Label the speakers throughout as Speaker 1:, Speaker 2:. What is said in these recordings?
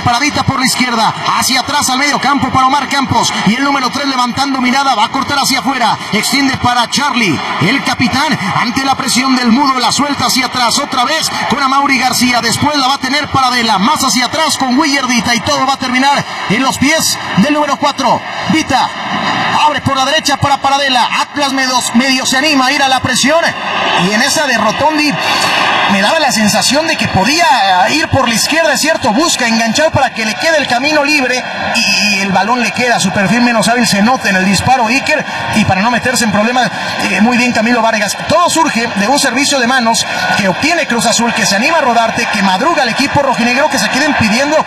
Speaker 1: paradita por la izquierda, hacia atrás al medio campo para Omar Campos, y el número 3 levantando mirada, va a cortar hacia afuera, extiende para Charlie, el capitán, ante la presión del mudo, la suelta hacia atrás, otra vez con Amaury García, después la va a tener Paradela, más hacia atrás con Willardita, y todo va a terminar en los pies del número 4, Vita, abre por la derecha para Paradela, Atlas medio se anima a ir a la presión, y en esa de Rotondi me daba la sensación de que podía ir por la izquierda, es cierto, busca enganchar para que le quede el camino libre, y el balón le queda, su perfil menos hábil se nota en el disparo Iker, y para no meterse en problemas, muy bien Camilo Vargas. Todo surge de un servicio de manos que obtiene Cruz Azul, que se anima a rodarte, que madruga el equipo rojinegro, que se quedan pidiendo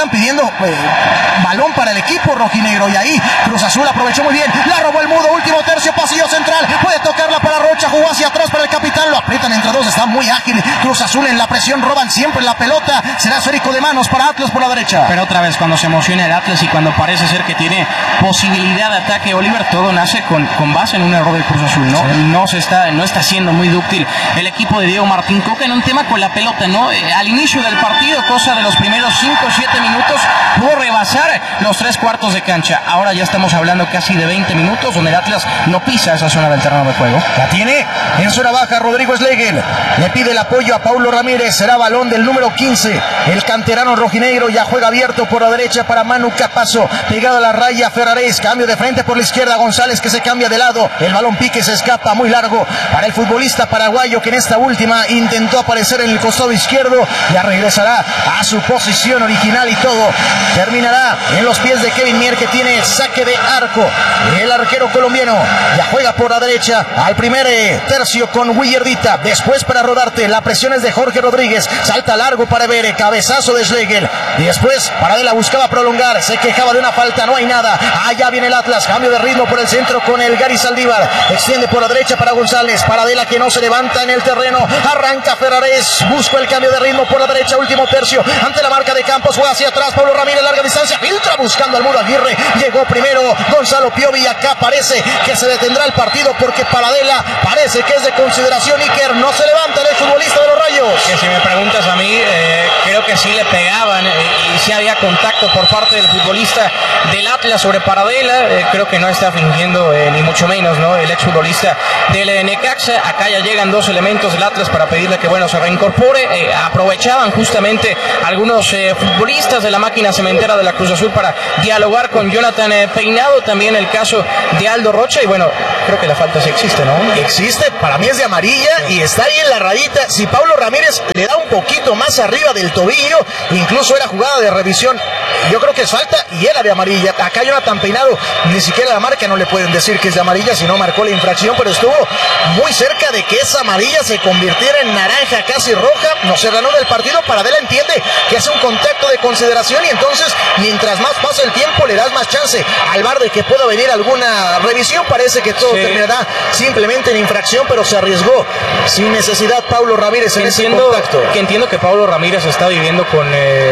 Speaker 1: balón para el equipo rojinegro, y ahí Cruz Azul aprovechó muy bien, la robó el mudo, último tercio, pasillo central, puede tocarla para Rocha, jugó hacia atrás para el capitán, lo aprietan entre dos, está muy ágil Cruz Azul en la presión, roban siempre la pelota, será esférico de manos para Atlas por la derecha.
Speaker 2: Pero otra vez cuando se emociona el Atlas y cuando parece ser que tiene posibilidad de ataque Oliver, todo nace con base en un error del Cruz Azul, ¿no? Sí. No está siendo muy dúctil el equipo de Diego Martín Coca en un tema con la pelota, ¿no? Al inicio del partido, cosa de los primeros 5 o 7 minutos, pudo rebasar los 3/4 de cancha. Ahora ya estamos hablando casi de 20 minutos donde el Atlas no pisa esa zona del terreno de juego.
Speaker 1: La tiene en zona baja Rodrigo Schlegel, le pide el apoyo a Paulo Ramírez, será balón del número 15, el canterano rojinegro, ya juega abierto por la derecha para Manu Capazo, pegado a la raya Ferraréis, cambio de frente por la izquierda, González que se cambia de lado, el balón pique, se escapa muy largo para el futbolista paraguayo que en esta última intentó aparecer en el costado izquierdo, ya regresará a su posición original y todo terminará en los pies de Kevin Mier, que tiene saque de arco. El arquero colombiano ya juega por la derecha al primer tercio con Willardita, después para rodarte, la presión es de Jorge Rodríguez, salta largo para Bere, cabezazo de Schlegel, y después Paradela buscaba prolongar, se quejaba de una falta, no hay nada, allá viene el Atlas, cambio de ritmo por el centro con el Gary Saldívar, extiende por la derecha para González, Paradela que no se levanta en el terreno, arranca Ferraréis, busca el cambio de ritmo por la derecha, último tercio, ante la marca de Campos, juega hacia atrás, Pablo Ramírez, larga distancia, filtra buscando al muro Aguirre, llegó primero Gonzalo Piovi, y acá parece que se detendrá el partido porque Paradela parece que es de consideración, Iker, no se levanta el futbolista de los Rayos.
Speaker 2: Que si me preguntas a mí, creo que sí le pegaban y sí había contacto por parte del futbolista del Atlas sobre Paradela, creo que no está fingiendo ni mucho menos, ¿no? El exfutbolista del Necaxa. Acá ya llegan dos elementos del Atlas para pedirle que se reincorpore, aprovechaban justamente algunos futbolistas de la máquina cementera de la Cruz Azul para dialogar con Jonathan Peinado, también el caso de Aldo Rocha, y creo que la falta sí existe, ¿no?
Speaker 1: Existe, para mí es de amarilla y está ahí en la rayita. Si Pablo Ramírez le da un poquito más arriba del tobillo, incluso era jugada de revisión, yo creo que es falta y era de amarilla. Acá Jonathan Peinado, ni siquiera la marca no le pueden decir que es de amarilla, si no marcó la infracción, pero estuvo muy cerca de que esa amarilla se convirtiera en naranja, casi roja. No se reanuda el partido, Paradela entiende que hace un contacto de consideración, y entonces mientras más pasa el tiempo le das más chance al VAR de que pueda venir alguna revisión. Parece que todo terminará simplemente en infracción, pero se arriesgó sin necesidad Paulo Ramírez en ese contacto.
Speaker 2: Entiendo que Paulo Ramírez está viviendo con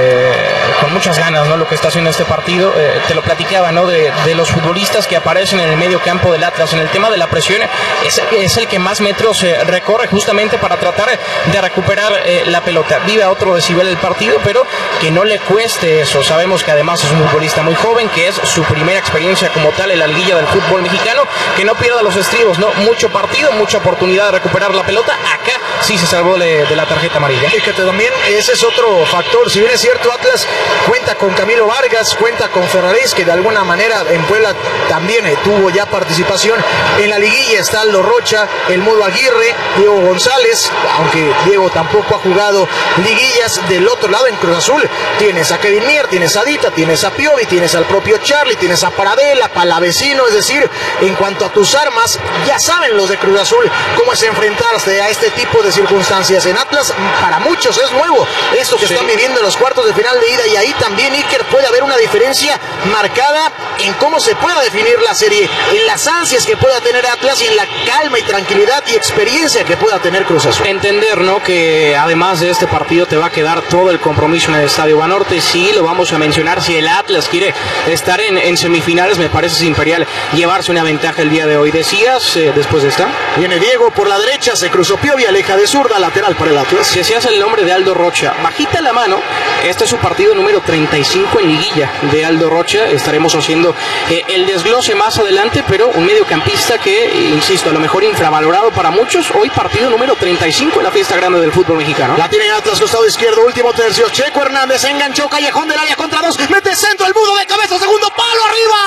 Speaker 2: muchas ganas, ¿no? Lo que está haciendo este partido, te lo platicaba, ¿no? De los futbolistas que aparecen en el medio campo del Atlas, en el tema de la presión, es el que más metros recorre justamente para tratar de recuperar la pelota. Vive a otro decibel el partido, pero que no le cueste eso. Sabemos que además es un futbolista muy joven, que es su primera experiencia como tal en la liguilla del fútbol mexicano, que no pierda los estribos, ¿no? Mucho partido, mucha oportunidad de recuperar la pelota. Acá sí se salvó de la tarjeta amarilla.
Speaker 1: Y que también ese es otro factor. Si bien es cierto, Atlas cuenta con Camilo Vargas, cuenta con Ferraréis, que de alguna manera en Puebla también tuvo ya participación en la liguilla. Está Aldo Rocha, el Mudo Aguirre, Diego González, aunque Diego tampoco ha jugado liguillas. Del otro lado, en Cruz Azul, tienes a Kevin Mier, tienes a Dita, tienes a Piovi, tienes al propio Charlie, tienes a Paradela, Palavecino. Es decir, en cuanto a tus armas, ya saben los de Cruz Azul cómo es enfrentarse a este tipo de circunstancias. En Atlas, para muchos es nuevo esto que están viviendo en los cuartos de final de ida, y ahí también, Iker, puede haber una diferencia marcada en cómo se pueda definir la serie, en las ansias que pueda tener Atlas y en la calma y tranquilidad y experiencia que pueda tener Cruz Azul.
Speaker 2: Entender, ¿no?, que además de este partido te va a quedar todo el compromiso en el Estadio Banorte. Sí, lo vamos a mencionar, si el Atlas quiere estar en semifinales, me parece imperial llevarse una ventaja el día de hoy. Decías, después de esta,
Speaker 1: viene Diego por la derecha, se cruzó Piovi, aleja de zurda, lateral para el Atlas.
Speaker 2: Si hacías el nombre de Aldo Rocha, bajita la mano, este es su partido número número 35 en liguilla de Aldo Rocha. Estaremos haciendo el desglose más adelante, pero un mediocampista que, insisto, a lo mejor infravalorado para muchos. Hoy partido número 35 en la fiesta grande del fútbol mexicano.
Speaker 1: La tiene Atlas, costado izquierdo, último tercio. Checo Hernández enganchó, callejón del área contra dos, mete centro, el Mudo de cabeza, segundo palo,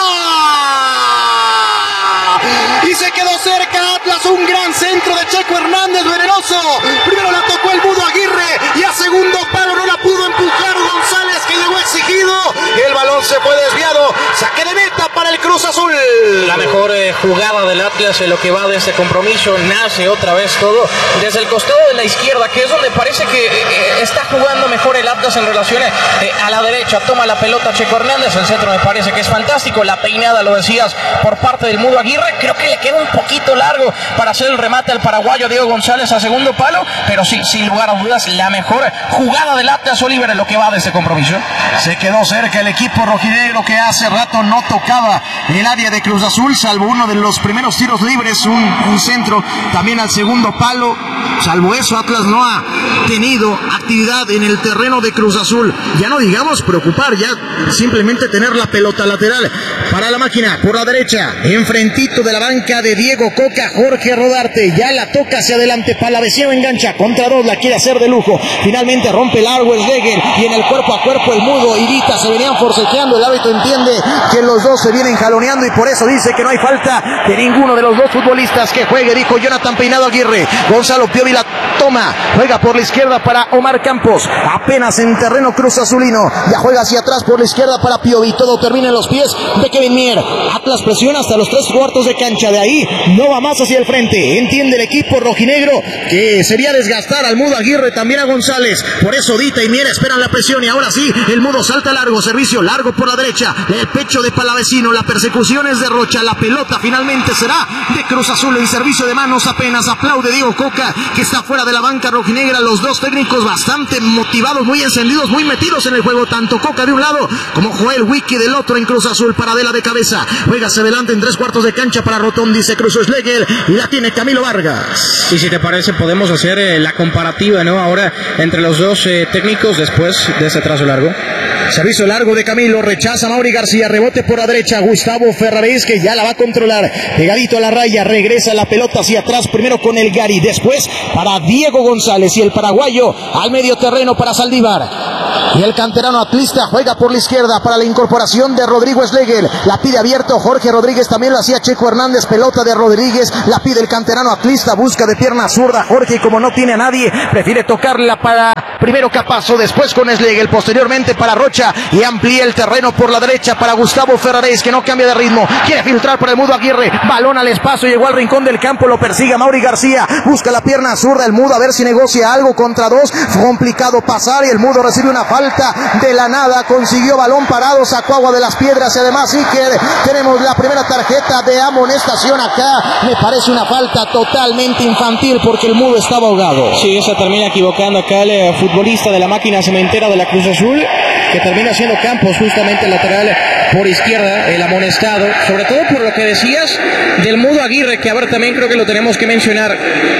Speaker 1: arriba. Y se quedó cerca Atlas, un gran centro de Checo Hernández, venenoso. Primero la tocó el Mudo Aguirre y a segundo palo no la pudo empujar González, que llegó exigido. El balón se fue desviado. Saque de meta para el Cruz Azul.
Speaker 2: La mejor jugada del Atlas en lo que va de este compromiso. Nace otra vez todo desde el costado de la izquierda, que es donde parece que está jugando mejor el Atlas en relación a la derecha. Toma la pelota Checo Hernández, el centro me parece que es fantástico. La peinada, lo decías, por parte del Mudo Aguirre. Creo que le queda un poquito largo para hacer el remate al paraguayo Diego González a segundo palo, pero sí, sin lugar a dudas, la mejor jugada del Atlas, Oliver, en lo que va de este compromiso.
Speaker 1: Se quedó cerca el equipo rojinegro, que hace rato no tocaba el área de Cruz Azul, salvo uno de los primeros tiros libres, un centro también al segundo palo. Salvo eso, Atlas no ha tenido actividad en el terreno de Cruz Azul. Ya no digamos preocupar, ya simplemente tener la pelota lateral para la máquina por la derecha, enfrentito de la banca de Diego Coca, Jorge Rodarte, ya la toca hacia adelante, Palavecino engancha, contra dos, la quiere hacer de lujo, finalmente rompe largo Schlegel, y en el cuerpo a cuerpo el Mudo y Vita se venían forcejeando. El árbitro entiende que los dos se vienen jaloneando y por eso dice que no hay falta de ninguno de los dos futbolistas que juegue, dijo Jonathan Peinado Aguirre. Gonzalo Piovi la toma, juega por la izquierda para Omar Campos, apenas en terreno Cruz Azulino, ya juega hacia atrás por la izquierda para Piovi, todo termina en los pies de Kevin Mier. Atlas presiona hasta los 3 cuartos de cancha, de ahí no va más hacia el frente, entiende el equipo rojinegro que sería desgastar al Mudo Aguirre, también a González, por eso Dita y Mier esperan la presión y ahora sí, el Mudo salta largo, servicio largo por la derecha, el pecho de Palavecino, la persecución es de Rocha, la pelota finalmente será de Cruz Azul en servicio de manos, apenas aplaude Diego Coca, que está fuera de la banca rojinegra. Los dos técnicos bastante motivados, muy encendidos, muy metidos en el juego, tanto Coca de un lado como Joel Wiki del otro en Cruz Azul. Paradela de cabeza, juega hacia adelante en 3 cuartos de cancha para Rotondi, se cruzó Schlegel y la tiene Camilo Vargas.
Speaker 2: Y si te parece podemos hacer la comparativa, ¿no? Ahora entre los dos técnicos después de ese trazo largo.
Speaker 1: Servicio largo de Camilo, rechaza Mauri García, rebote por la derecha, Gustavo Ferraréis, que ya la va a controlar, pegadito a la raya, regresa la pelota hacia atrás, primero con el Gary, después para Diego González y el paraguayo al medio terreno para Saldívar. Y el canterano atlista juega por la izquierda para la incorporación de Rodrigo Schlegel, la pide abierto Jorge Rodríguez, también lo hacía Checo Hernández, pelota de Rodríguez, la pide el canterano atlista, busca de pierna zurda Jorge, y como no tiene a nadie, prefiere tocarla para primero Capazo, después con Schlegel, posteriormente para Rocha, y amplía el terreno por la derecha para Gustavo Ferraréis, que no cambia de ritmo, quiere filtrar para el Mudo Aguirre, balón al espacio, llegó al rincón del campo, lo persigue a Mauri García, busca la pierna zurda el Mudo, a ver si negocia algo contra dos, complicado pasar, y el Mudo recibe una falta de la nada, consiguió balón parado, sacó agua de las piedras, y además sí que tenemos la primera tarjeta de amonestación acá, me parece una falta totalmente infantil, porque el Mudo estaba ahogado.
Speaker 2: Sí, se termina equivocando acá el futbolista de la máquina cementera de la Cruz Azul, que termina siendo Campos, justamente el lateral por izquierda, el amonestado, sobre todo por lo que decías del Mudo Aguirre, que a ver, también creo que lo tenemos que mencionar,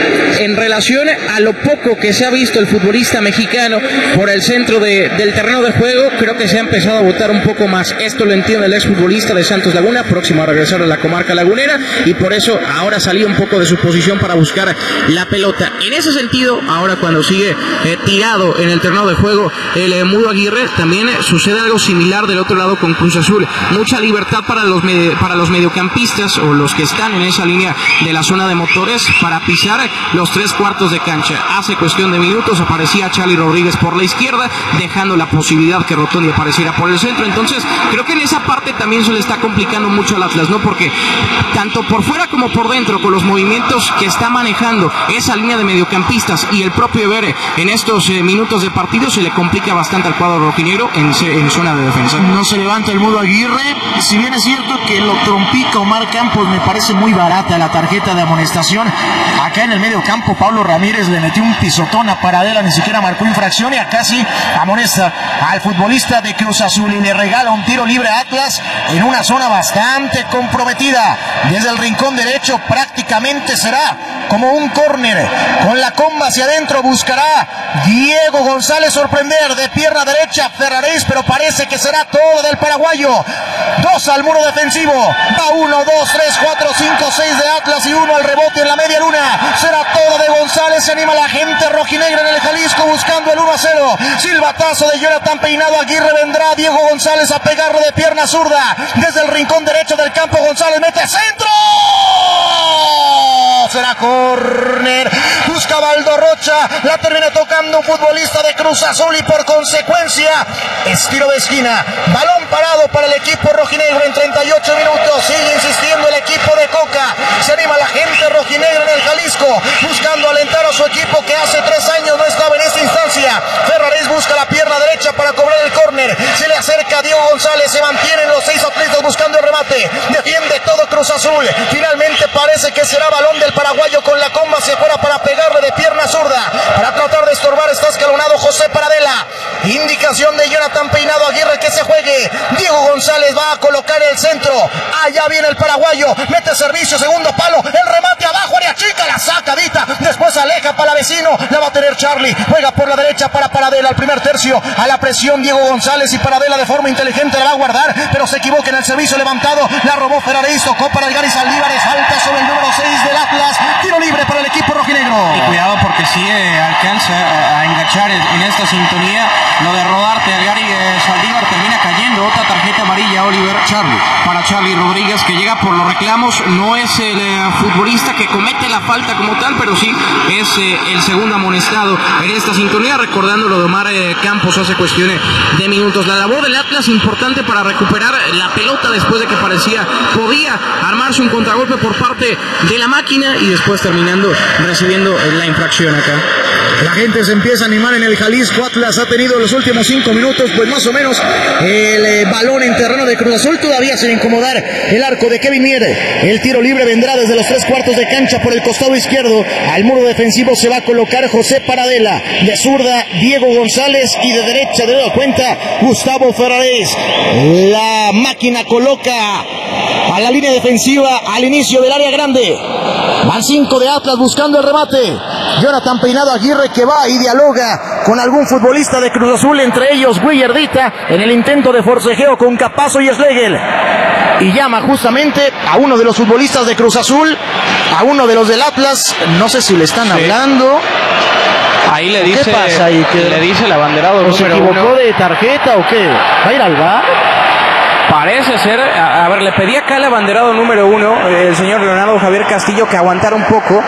Speaker 2: en relación a lo poco que se ha visto el futbolista mexicano por el centro del terreno de juego, creo que se ha empezado a botar un poco más. Esto lo entiende el exfutbolista de Santos Laguna, próximo a regresar a la comarca lagunera, y por eso ahora salía un poco de su posición para buscar la pelota. En ese sentido, ahora cuando sigue tirado en el terreno de juego el Mudo Aguirre, también sucede algo similar del otro lado con Cruz Azul. Mucha libertad para los mediocampistas o los que están en esa línea de la zona de motores para pisar los 3 cuartos de cancha. Hace cuestión de minutos aparecía Charly Rodríguez por la izquierda, dejando la posibilidad que Rotondi apareciera por el centro. Entonces creo que en esa parte también se le está complicando mucho al Atlas, ¿no? Porque tanto por fuera como por dentro, con los movimientos que está manejando esa línea de mediocampistas y el propio Vere en estos minutos de partido, se le complica bastante al cuadro rojinegro en zona de defensa.
Speaker 1: No se levanta el Mudo Aguirre. Aguirre. Si bien es cierto que lo trompica Omar Campos, me parece muy barata la tarjeta de amonestación. Acá en el medio campo Pablo Ramírez le metió un pisotón a Paradela, ni siquiera marcó infracción, y acá sí amonesta al futbolista de Cruz Azul y le regala un tiro libre a Atlas en una zona bastante comprometida. Desde el rincón derecho prácticamente será como un córner, con la comba hacia adentro buscará Diego González sorprender de pierna derecha Ferraréis, pero parece que será todo del paraguayo. 2 al muro defensivo, va 1, 2, 3, 4, 5, 6 de Atlas y 1 al rebote en la media luna. Será todo de González, se anima la gente rojinegra en el Jalisco buscando el 1-0. Silbatazo de Jonathan Peinado Aguirre, vendrá Diego González a pegarlo de pierna zurda desde el rincón derecho del campo. González mete centro, será córner, busca Baldo Rocha, la termina tocando un futbolista de Cruz Azul y por consecuencia es tiro de esquina, balón parado para el equipo rojinegro en 38 minutos, sigue insistiendo el equipo de Coca, se anima la gente rojinegra en el Jalisco, buscando alentar a su equipo que hace 3 años no estaba en esta instancia. Ferraréis busca la pierna derecha para cobrar el córner, se le acerca Diego González, se mantienen los 6 atletas buscando el remate, defiende todo Cruz Azul, finalmente parece que será balón del paraguayo con la comba hacia afuera para pegarle de pierna zurda, para tratar de estorbar, está escalonado José Paradela, indicación de Jonathan Peinado Aguirre que se juegue, Diego González va a colocar el centro, allá viene el paraguayo, mete servicio, segundo palo, el remate abajo, área chica, la sacadita, después aleja para vecino, la va a tener Charlie, juega por la derecha para Paradela, al primer tercio, a la presión Diego González y Paradela de forma inteligente la va a guardar, pero se equivoca en el servicio levantado, la robó Ferraréis, tocó para el Gary Saldívar, falta sobre el número 6 del Atlas, tiro libre para el equipo rojinegro.
Speaker 3: Y cuidado porque sí alcanza a enganchar en esta sintonía, lo de rodarte al Gary Saldívar, termina cayendo, otra tarjeta amarilla Oliver Charlie, para Charlie Rodríguez que llega por los reclamos, no es el futbolista que comete la falta como tal, pero sí es el segundo amonestado en esta sintonía, recordando lo de Omar Campos hace cuestiones de minutos. La labor del Atlas importante para recuperar la pelota después de que podía armarse un contragolpe por parte de la máquina y después terminando recibiendo la infracción acá.
Speaker 1: La gente se empieza a animar en el Jalisco. Atlas ha tenido los últimos 5 minutos, pues más o menos el balón en terreno de Cruz Azul, todavía sin incomodar el arco de Kevin Mier. El tiro libre vendrá desde los 3 cuartos de cancha por el costado izquierdo. Al muro defensivo se va a colocar José Paradela, de zurda Diego González y de derecha de nueva cuenta Gustavo Ferraréis. La máquina coloca a la línea defensiva al inicio del área grande. Van 5 de Atlas buscando el remate. Jonathan Peinado Aguirre que va y dialoga con algún futbolista de Cruz Azul, entre ellos Guillardita, en el intento de forcejeo con Capazo y Schlegel. Y llama justamente a uno de los futbolistas de Cruz Azul, a uno de los del Atlas, no sé si le están hablando.
Speaker 3: Ahí le dice,
Speaker 1: ¿qué pasa ahí?
Speaker 3: Le dice el abanderado número 1.
Speaker 1: ¿Se equivocó de tarjeta o qué? ¿Va a ir al VAR?
Speaker 3: Parece ser, a ver, le pedí acá al abanderado número 1, el señor Leonardo Javier Castillo, que aguantara un poco.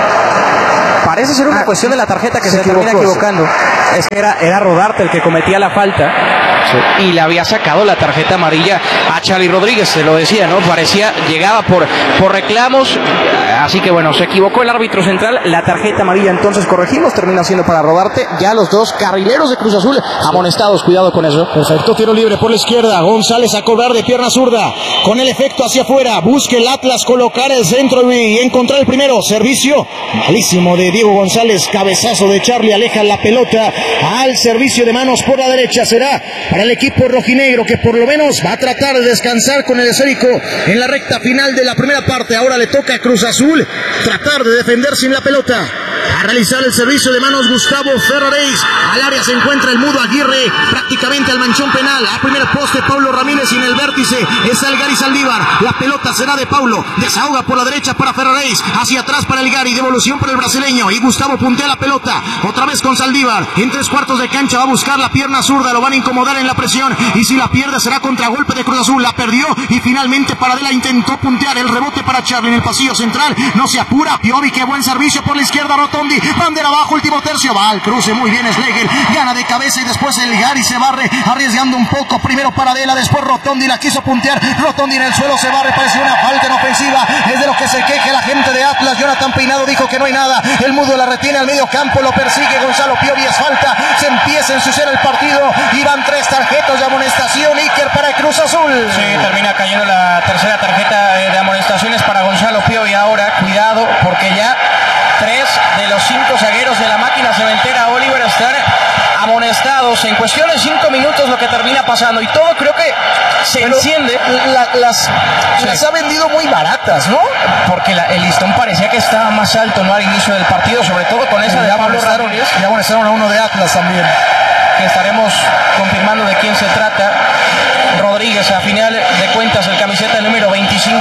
Speaker 3: Parece ser una cuestión de la tarjeta que se termina equivocando. Es que era Rodarte el que cometía la falta. Sí. Y le había sacado la tarjeta amarilla a Charlie Rodríguez, se lo decía, ¿no? Parecía, llegaba por reclamos, así que bueno, se equivocó el árbitro central, la tarjeta amarilla entonces corregimos, termina siendo para Rodarte, ya los 2 carrileros de Cruz Azul amonestados, cuidado con eso.
Speaker 1: Perfecto, tiro libre por la izquierda, González a cobrar de pierna zurda, con el efecto hacia afuera, busca el Atlas colocar el centro y encontrar el primero, servicio malísimo de Diego González, cabezazo de Charlie, aleja la pelota al servicio de manos por la derecha, será para el equipo rojinegro que por lo menos va a tratar de descansar con el esférico en la recta final de la primera parte. Ahora le toca a Cruz Azul tratar de defender sin la pelota, a realizar el servicio de manos Gustavo Ferraréis, al área se encuentra el mudo Aguirre, prácticamente al manchón penal, a primer poste Paulo Ramírez y en el vértice está el Gary Saldívar, la pelota será de Paulo, desahoga por la derecha para Ferraréis, hacia atrás para el Gary, devolución para el brasileño y Gustavo puntea la pelota, otra vez con Saldívar, en 3 cuartos de cancha va a buscar la pierna zurda, lo van a incomodar en la presión y si la pierde será contragolpe de Cruz Azul, la perdió y finalmente Paradela intentó puntear, el rebote para Charlie en el pasillo central, no se apura, Piovi, qué buen servicio por la izquierda, Rotondi, bandera abajo, último tercio, va al cruce, muy bien Schlegel, gana de cabeza y después el Gary se barre, arriesgando un poco, primero Paradela, después Rotondi la quiso puntear, Rotondi en el suelo se barre, pareció una falta en ofensiva, es de lo que se queje la gente de Atlas. Jonathan Peinado dijo que no hay nada, el Mudo la retiene al medio campo, lo persigue Gonzalo Piovi, es falta, se empieza a ensuciar el partido y van 3 tarjetas de amonestación, Iker para el Cruz Azul.
Speaker 2: Sí, termina cayendo la tercera tarjeta de amonestaciones para Gonzalo Piovi. Ahora, cuidado, porque ya 3 de los 5 zagueros de la máquina cementera Oliver están amonestados en cuestión de 5 minutos, lo que termina pasando, y todo creo que se enciende.
Speaker 1: Las ha vendido muy baratas, ¿no?
Speaker 2: Porque el listón parecía que estaba más alto, ¿no?, al inicio del partido, sobre todo con esa de Pablo Ramírez.
Speaker 1: Ya amonestaron a uno de Atlas también,
Speaker 2: que estaremos confirmando de quién se trata. Rodríguez, a final de cuentas, el camiseta número 25.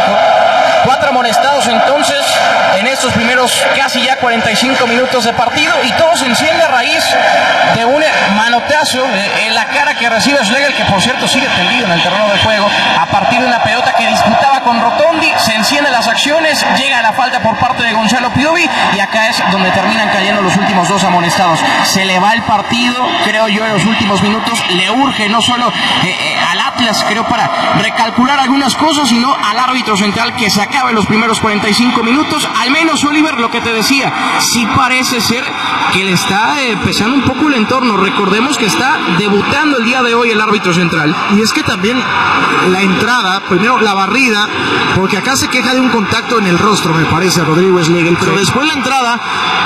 Speaker 2: 4 amonestados entonces en estos primeros casi ya 45 minutos de partido, y todo se enciende a raíz de un manotazo en la cara que recibe Schlegel, que por cierto sigue tendido en el terreno de juego a partir de una pelota que disputaba con Rotondi. Se encienden las acciones, llega la falta por parte de Gonzalo Piovi, y acá es donde terminan cayendo los últimos 2 amonestados. Se le va el partido, creo yo, en los últimos minutos. Le urge no solo al Atlas, creo, para recalcular algunas cosas, sino al árbitro central que se acabe los primeros 45 minutos. Al menos, Oliver, lo que te decía, sí parece ser que le está pesando un poco el entorno. Recordemos que está debutando el día de hoy el árbitro central.
Speaker 1: Y es que también la entrada, primero la barrida, porque acá se queja de un contacto en el rostro, me parece, Rodrigo Schlegel, pero después la entrada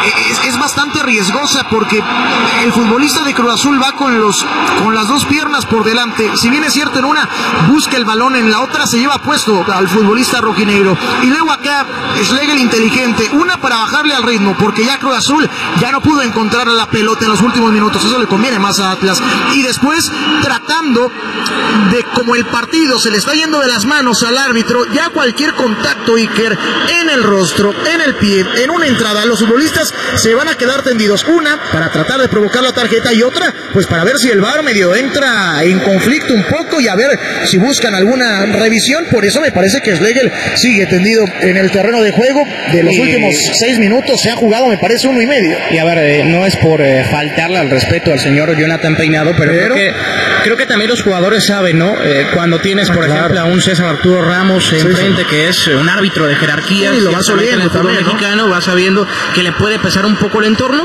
Speaker 1: es bastante riesgosa, porque el futbolista de Cruz Azul va con las 2 piernas por delante. Si bien es cierto, en una busca el balón, en la otra se lleva puesto al futbolista rojinegro. Y luego acá Schlegel inteligente, una para bajarle al ritmo, porque ya Cruz Azul ya no pudo encontrar la pelota en los últimos minutos, eso le conviene más a Atlas. Y después tratando de, como el partido se le está yendo de las manos al árbitro, ya cualquier contacto, Iker, en el rostro, en el pie, en una entrada, los futbolistas se van a quedar tendidos. Una, para tratar de provocar la tarjeta, y otra, pues para ver si el VAR medio entra en conflicto un poco y a ver si buscan alguna revisión. Por eso me parece que Schlegel sigue tendido en el terreno de juego. De los últimos 6 minutos se ha jugado, me parece, 1,5.
Speaker 2: Y a ver, no es por faltarle al respeto al señor Jonathan Peinado, pero creo que también los jugadores saben, ¿no? Cuando tienes, por ejemplo, a un César Arturo Ramos enfrente, que es un árbitro de jerarquía,
Speaker 1: y lo va soliendo,
Speaker 2: el fútbol mexicano, va sabiendo que le puede pesar un poco el entorno,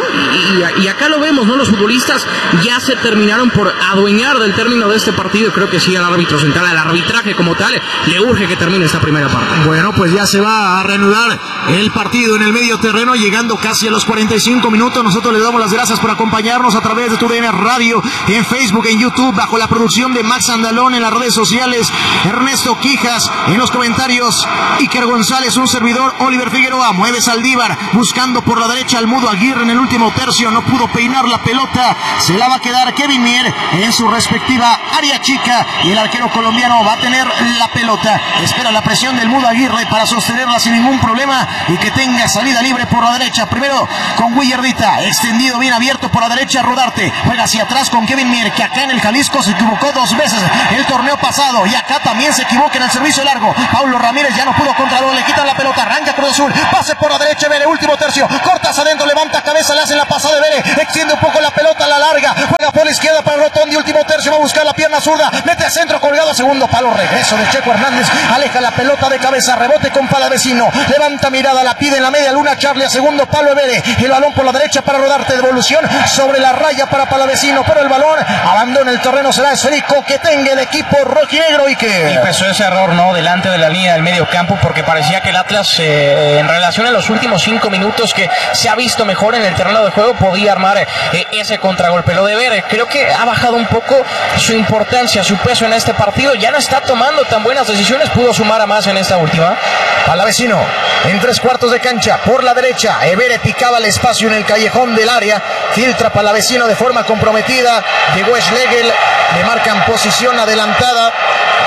Speaker 2: y acá lo vemos, ¿no? Los futbolistas ya se terminaron por adueñar del término de este partido, y creo que sí, al árbitro central, al arbitraje como tal, le urge que termine esta primera parte.
Speaker 1: Bueno, pues ya se va a reanudar el partido en el medio terreno, llegando casi a los 45 minutos. Nosotros le damos las gracias por acompañarnos a través de TUDN Radio, en Facebook, en YouTube, bajo la producción de Max Andalón, en las redes sociales, Ernesto Quijas, en los comentarios, Iker González, un servidor, Oliver Figueroa. Mueve Saldívar, buscando por la derecha al Mudo Aguirre en el último tercio, no pudo peinar la pelota, se la va a quedar Kevin Mier en su respectiva área chica, y el arquero colombiano va a tener la pelota. Espera la presión del Mudo Aguirre para sostenerla sin ningún problema y que tenga salida libre por la derecha. Primero con Willardita, extendido bien abierto por la derecha. Rodarte juega hacia atrás con Kevin Mier, que acá en el Jalisco se equivocó 2 veces el torneo pasado, y acá también se equivoca en el servicio largo. Paulo Ramírez ya no pudo controlarlo, le quitan la pelota, arranca Cruz Azul, pase por la derecha, Vélez, último tercio, cortas adentro, levanta cabeza, le hacen la pasada de Vélez, extiende un poco la pelota a la larga, juega por la izquierda para Rotondi, último tercio, va a buscar la pierna zurda, mete a centro, colgado a segundo palo, regreso de Checo Hernández, aleja la pelota de cabeza, rebote con Palavecino, levanta mirada, la pide en la media luna Charlie, a segundo palo de Vélez, el balón por la derecha para Rodarte, devolución sobre la raya para Palavecino, pero el balón abandona el terreno, será esférico que tenga el equipo rojinegro. Y
Speaker 2: empezó ese error, ¿no?, delante de la línea del medio campo, porque parecía que el Atlas, en relación a los últimos 5 minutos que se ha visto mejor en el terreno de juego, podía armar ese contragolpe. Lo de Ver, creo que ha bajado un poco su importancia, su peso en este partido, ya no está tomando tan buenas decisiones, pudo sumar a más en esta última.
Speaker 1: Palavecino en 3/4 de cancha por la derecha, Evere picaba el espacio en el callejón del área, filtra Palavecino de forma comprometida, llegó Schlegel, le marcan posición adelantada.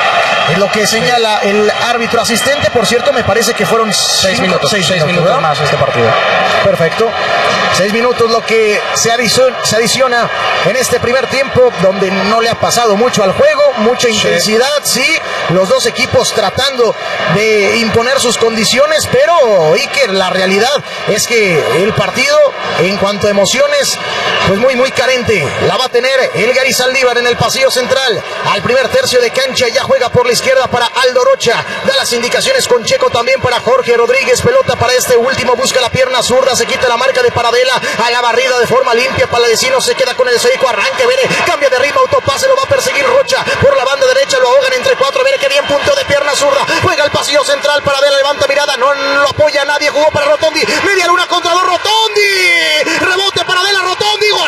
Speaker 1: Es lo que señala el árbitro asistente. Por cierto, me parece que fueron 6 minutos.
Speaker 2: 6 minutos más este partido.
Speaker 1: Perfecto. 6 minutos lo que se adiciona en este primer tiempo, donde no le ha pasado mucho al juego, mucha intensidad, sí, los dos equipos tratando de imponer sus condiciones, pero Iker, la realidad es que el partido, en cuanto a emociones, pues muy carente. La va a tener el Gary Saldívar en el pasillo central. Al primer tercio de cancha ya juega por la izquierda para Aldo Rocha. Da las indicaciones con Checo también para Jorge Rodríguez. Pelota para este último, busca la pierna zurda, se quita la marca de Paradela, a la barrida de forma limpia. Paladecino se queda con el Seico, arranque, viene, cambia de ritmo, autopase, lo va a perseguir Rocha por la banda derecha, lo ahogan entre 4, viene que bien, punto de pierna zurda, juega el pasillo central, Paradela levanta mirada, no lo apoya nadie, jugó para Rotondi, media luna contra 2, Rotondi, rebote Paradela, Rotondi, gol,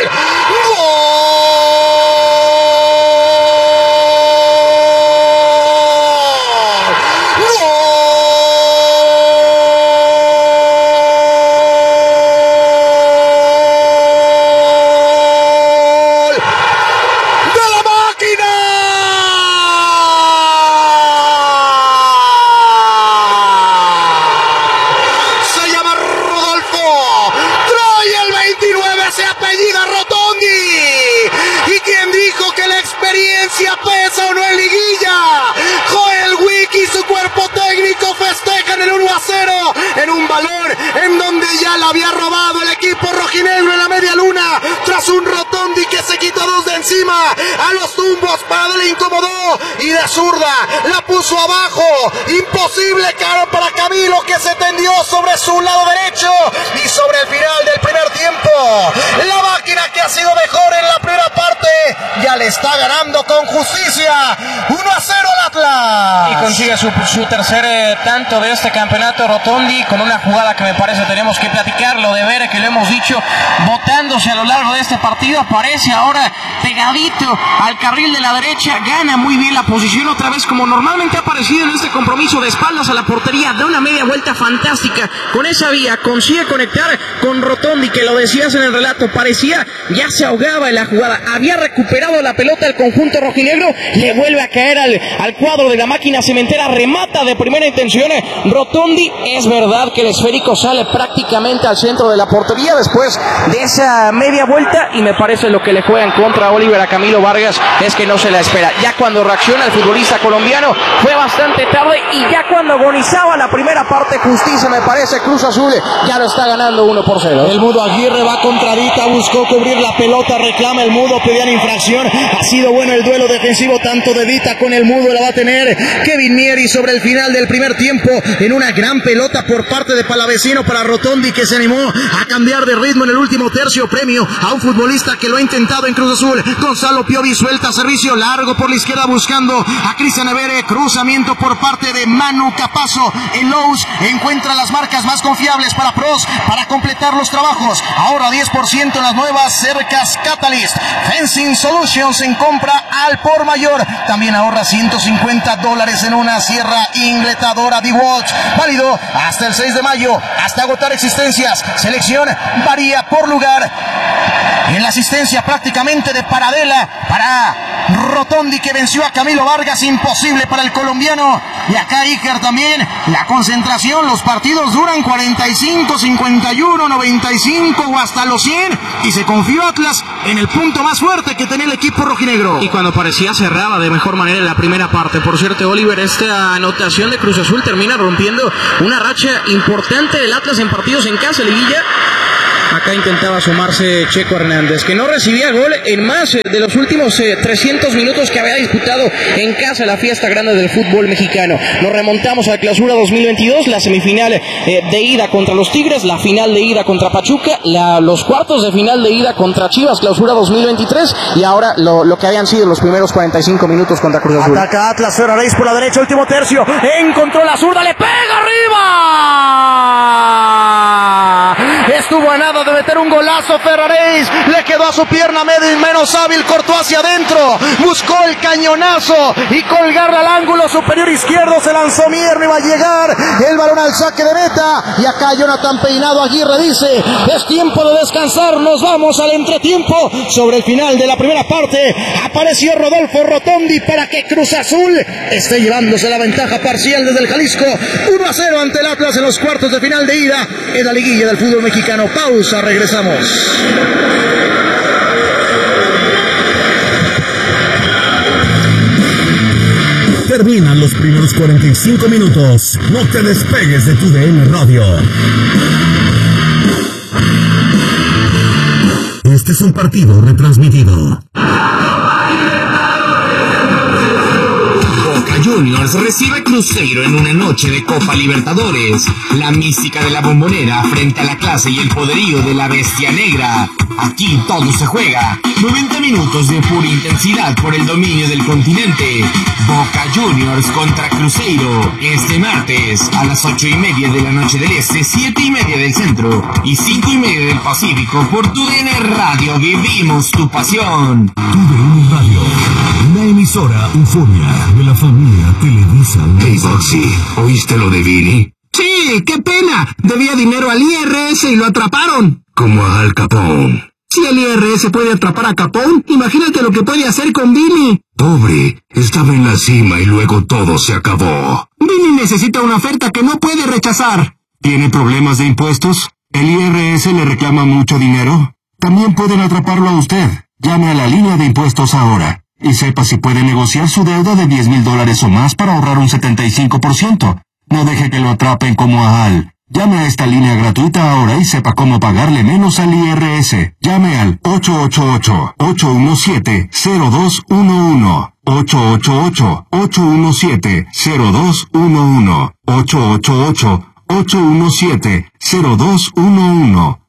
Speaker 1: pesa o no en liguilla. Joel Wiki y su cuerpo técnico festejan el 1-0 en un valor en donde ya la había robado el equipo rojinegro en la media luna, tras un Rotondi que se quitó 2 de encima. A los tumbos, Paradela incomodó y de zurda la puso abajo, imposible para Camilo, que se tendió sobre su lado derecho. Y sobre el final del primer tiempo, la máquina, que ha sido mejor en la primera parte, ya le está ganando con justicia 1-0 al Atlas.
Speaker 3: Y consigue su tercer tanto de este campeonato Rotondi, con una jugada que me parece tenemos que platicar, lo de Vera, que lo hemos dicho, botándose a lo largo de este partido, aparece ahora pegadito al carril de la derecha, gana muy bien la posición, otra vez como normalmente ha aparecido en este compromiso, de espaldas a la portería, da una media vuelta fantástica con esa vía, consigue conectar con Rotondi, que lo decías en el relato, parecía ya se ahogaba en la jugada, había recuperado la pelota el conjunto rojinegro, le vuelve a caer al cuadro de la máquina cementera, remata de primera intención Rotondi. Es verdad que el esférico sale prácticamente al centro de la portería después de esa media vuelta, y me parece lo que le juega en contra a Oliver, a Camilo Vargas, es que no se la espera. Ya cuando reacciona el futbolista colombiano fue bastante tarde, y ya cuando agonizaba la primera parte, justicia, me parece, Cruz Azul ya lo está ganando 1-0.
Speaker 1: El Mudo Aguirre va contra Dita, buscó cubrir la pelota, reclama el Mudo, pedían infracción. Ha sido bueno el duelo defensivo tanto de Dita con el Mudo, la va a tener Kevin Mieri sobre el final del primer tiempo, en una gran pelota por parte de Palavecino para Rotondi, que se animó a cambiar de ritmo en el último tercio, premio a un futbolista que lo ha intentado en Cruz Azul. Gonzalo Piovi suelta servicio largo por la izquierda buscando a Cristian Evere, cruzamiento por parte de Manu Capazo. El Lowe's encuentra las marcas más confiables para Pros para completar los trabajos. Ahorra 10% en las nuevas cercas Catalyst. Fencing Solutions en compra al por mayor. También ahorra $150 en una sierra ingletadora DeWalt. Válido hasta el 6 de mayo, hasta agotar existencias. Selección varía por lugar. En la asistencia prácticamente de Paradela para Rotondi, que venció a Camilo Vargas, imposible para el colombiano. Y acá Iker también, la concentración, los partidos duran 45, 51, 95 o hasta los 100, y se confió Atlas en el punto más fuerte que tenía el equipo rojinegro.
Speaker 3: Y cuando parecía cerraba de mejor manera en la primera parte. Por cierto, Oliver, esta anotación de Cruz Azul termina rompiendo una racha importante del Atlas en partidos en casa, liguilla. Acá intentaba sumarse Checo Hernández, que no recibía gol en más de los últimos 300 minutos que había disputado en casa la fiesta grande del fútbol mexicano. Nos remontamos a la clausura 2022, la semifinal de ida contra los Tigres, la final de ida contra Pachuca, los cuartos de final de ida contra Chivas, clausura 2023, y ahora lo que habían sido los primeros 45 minutos contra Cruz Azul.
Speaker 1: Ataca Atlas, Ferraréis por la derecha, último tercio, encontró la zurda, le pega arriba. Estuvo a nada izquierda de meter un golazo. Ferraréis le quedó a su pierna menos hábil, cortó hacia adentro, buscó el cañonazo y colgarla al ángulo superior izquierdo. Se lanzó Mier, no iba a llegar el balón al saque de meta. Y acá Jonathan Peinado Aguirre dice: es tiempo de descansar, nos vamos al entretiempo. Sobre el final de la primera parte apareció Rodolfo Rotondi para que Cruz Azul esté llevándose la ventaja parcial desde el Jalisco, 1-0 ante el Atlas en los cuartos de final de ida en la liguilla del fútbol mexicano. Pausa, regresamos.
Speaker 4: Terminan los primeros 45 minutos. No te despegues de tu DN Radio. Este es un partido retransmitido.
Speaker 5: Boca Juniors recibe Cruzeiro en una noche de Copa Libertadores. La mística de la Bombonera frente a la clase y el poderío de la Bestia Negra. Aquí todo se juega. 90 minutos de pura intensidad por el dominio del continente. Boca Juniors contra Cruzeiro. Este martes a las 8:30 de la noche del Este, 7:30 del Centro y 5:30 del Pacífico por TUDN Radio. Vivimos tu pasión.
Speaker 4: TUDN Radio, una emisora euforia de la familia Televisa.
Speaker 5: Hey Boxy, ¿oíste lo de Billy? Sí, qué pena. Debía dinero al IRS y lo atraparon. Como a Al Capone. Si el IRS puede atrapar a Capone, imagínate lo que puede hacer con Billy. Pobre, estaba en la cima y luego todo se acabó. Billy necesita una oferta que no puede rechazar. ¿Tiene problemas de impuestos? ¿El IRS le reclama mucho dinero? También pueden atraparlo a usted. Llame a la línea de impuestos ahora y sepa si puede negociar su deuda de $10,000 o más para ahorrar un 75%. No deje que lo atrapen como a Al. Llame a esta línea gratuita ahora y sepa cómo pagarle menos al IRS. Llame al 888-817-0211. 888-817-0211. 888-817-0211.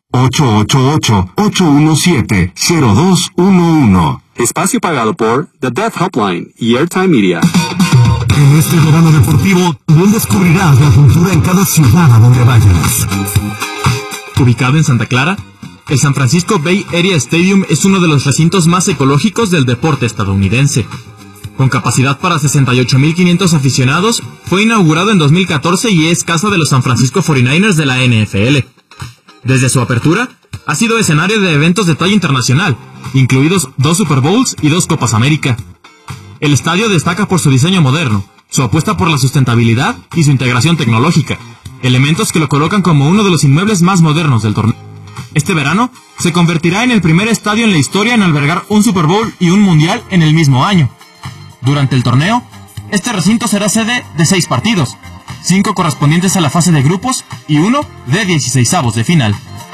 Speaker 5: 888-817-0211.
Speaker 6: Espacio pagado por The Death Hotline y Airtime Media.
Speaker 4: En este verano deportivo, bien descubrirás la cultura en cada ciudad a donde vayas.
Speaker 7: Ubicado en Santa Clara, el San Francisco Bay Area Stadium es uno de los recintos más ecológicos del deporte estadounidense. Con capacidad para 68,500 aficionados, fue inaugurado en 2014 y es casa de los San Francisco 49ers de la NFL. Desde su apertura, ha sido escenario de eventos de talla internacional, incluidos 2 Super Bowls y 2 Copas América. El estadio destaca por su diseño moderno, su apuesta por la sustentabilidad y su integración tecnológica, elementos que lo colocan como uno de los inmuebles más modernos del torneo. Este verano, se convertirá en el primer estadio en la historia en albergar un Super Bowl y un Mundial en el mismo año. Durante el torneo, este recinto será sede de 6 partidos, 5 correspondientes a la fase de grupos y 1 de 16avos de final.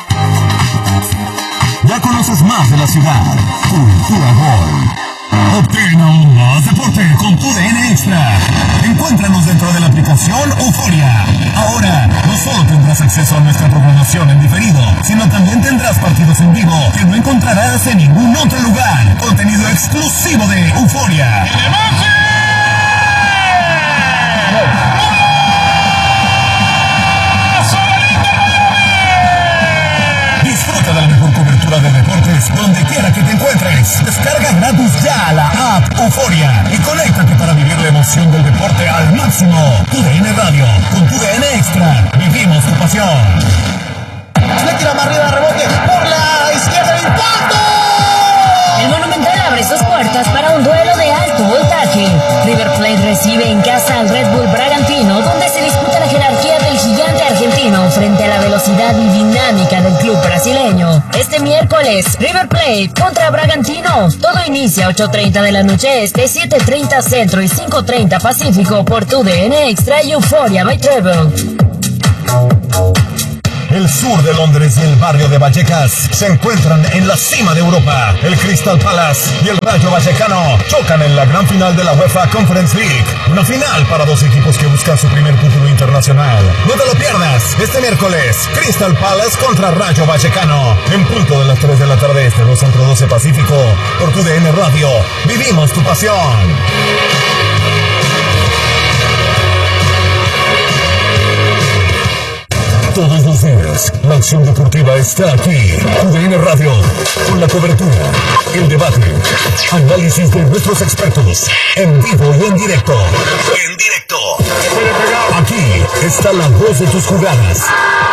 Speaker 4: Ya conoces más de la ciudad. Cultura Gol. Obtén aún más deporte con TUDN Extra. Encuéntranos dentro de la aplicación Euforia. Ahora, no solo tendrás acceso a nuestra programación en diferido, sino también tendrás partidos en vivo que no encontrarás en ningún otro lugar. Contenido exclusivo de Euforia. Disfruta de la mejor cobertura de deportes donde quiera que te encuentres. Descarga gratis ya la app Euforia y conéctate para vivir la emoción del deporte al máximo. TUDN Radio, con TUDN Extra, vivimos tu pasión.
Speaker 1: Le tira más arriba, rebote por la izquierda, el impacto.
Speaker 8: El Monumental abre sus puertas para un duelo de alto voltaje. River Plate recibe en casa al Red Bull Bragantino, donde se disputa la jerarquía del gigante argentino frente a la velocidad y dinámica del club brasileño. Este miércoles, River Plate contra Bragantino. Todo inicia a 8:30 de la noche este, 7:30 centro y 5:30 pacífico por TUDN Extra y Euphoria by Treble.
Speaker 4: El sur de Londres y el barrio de Vallecas se encuentran en la cima de Europa. El Crystal Palace y el Rayo Vallecano chocan en la gran final de la UEFA Conference League. Una final para 2 equipos que buscan su primer título internacional. No te lo pierdas. Este miércoles, Crystal Palace contra Rayo Vallecano. En punto de las 3 de la tarde este, 2 Centro 12 Pacífico. Por TUDN Radio. Vivimos tu pasión. Todos los días, la acción deportiva está aquí. TUDN Radio, con la cobertura, el debate, análisis de nuestros expertos, en vivo y en directo. Aquí está la voz de tus jugadas.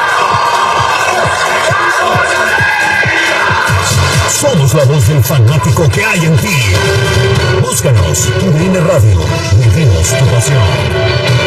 Speaker 4: Somos la voz del fanático que hay en ti. Búscanos, TUDN Radio, vivimos tu pasión.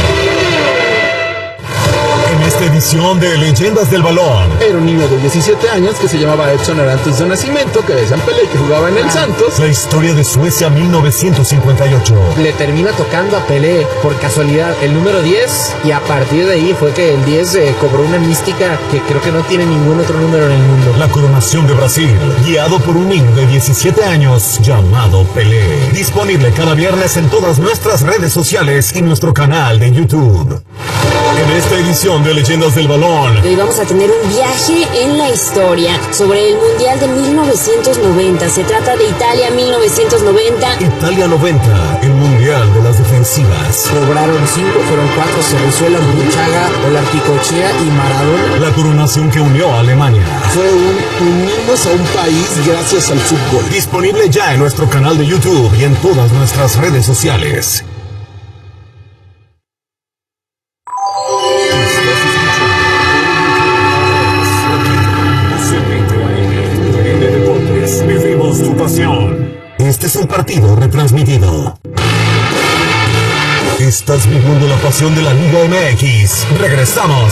Speaker 4: En esta edición de Leyendas del Balón,
Speaker 9: era un niño de 17 años que se llamaba Edson Arantes de Nacimiento, que decían Pelé, que jugaba en el Santos.
Speaker 4: La historia de Suecia 1958.
Speaker 10: Le termina tocando a Pelé por casualidad el número 10 y a partir de ahí fue que el 10 cobró una mística que creo que no tiene ningún otro número en el mundo.
Speaker 4: La coronación de Brasil, guiado por un niño de 17 años llamado Pelé. Disponible cada viernes en todas nuestras redes sociales y nuestro canal de YouTube. En esta edición de Leyendas del Balón,
Speaker 8: hoy vamos a tener un viaje en la historia sobre el Mundial de 1990. Se trata de Italia 1990.
Speaker 4: Italia 90, el Mundial de las defensivas.
Speaker 10: Cobraron 5, fueron 4, Cerrizuela, Burruchaga, Olarticochea y Maradona.
Speaker 4: La coronación que unió a Alemania.
Speaker 9: Fue unimos a un país gracias al fútbol.
Speaker 4: Disponible ya en nuestro canal de YouTube y en todas nuestras redes sociales. Vivimos tu pasión. Este es un partido retransmitido. Estás viviendo la pasión de la Liga MX. Regresamos.